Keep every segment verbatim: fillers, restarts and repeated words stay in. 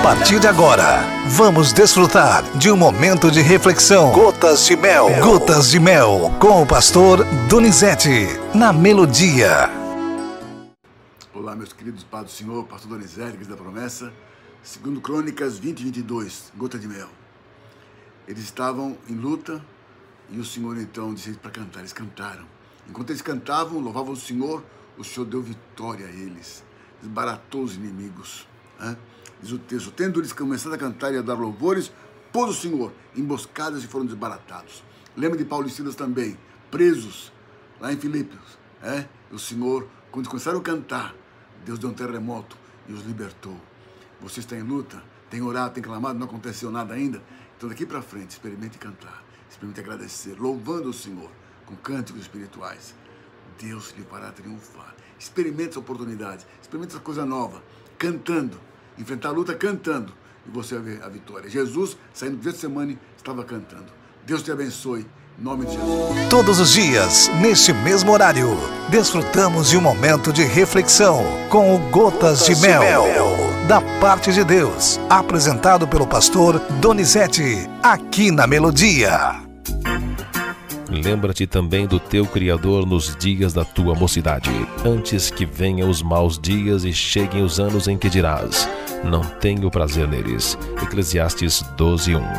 partir de agora, vamos desfrutar de um momento de reflexão. Gotas de Mel. Gotas de Mel, com o pastor Donizete, na Melodia. Olá, meus queridos Pai do Senhor, pastor Donizete da Promessa, segundo Crônicas vinte e vinte e dois, Gota de Mel. Eles estavam em luta e o Senhor então disse para cantar. Eles cantaram. Enquanto eles cantavam, louvavam o Senhor, o Senhor deu vitória a eles, desbaratou os inimigos. Né? Diz o texto: tendo eles começado a cantar e a dar louvores, pôs o Senhor emboscadas e foram desbaratados. Lembra de Paulo e Silas também, presos lá em Filipos. É? O Senhor, quando começaram a cantar, Deus deu um terremoto e os libertou. Você está em luta, tem orado, tem clamado, não aconteceu nada ainda. Então daqui para frente, experimente cantar, experimente agradecer, louvando o Senhor com cânticos espirituais. Deus lhe fará triunfar. Experimente essa oportunidade, experimente essa coisa nova, cantando, enfrentar a luta cantando, e você vai ver a vitória. Jesus, saindo do Getsemane, estava cantando. Deus te abençoe, em nome de Jesus. Todos os dias, neste mesmo horário, desfrutamos de um momento de reflexão com o Gotas, Gotas de, Mel, de Mel, da parte de Deus, apresentado pelo pastor Donizete, aqui na Melodia. Lembra-te também do teu Criador nos dias da tua mocidade, antes que venham os maus dias e cheguem os anos em que dirás: não tenho prazer neles. Eclesiastes doze, um.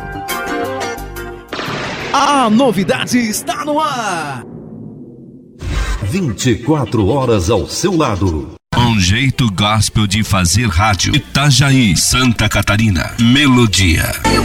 A novidade está no ar! vinte e quatro horas ao seu lado. Um jeito gospel de fazer rádio. Itajaí, Santa Catarina. Melodia.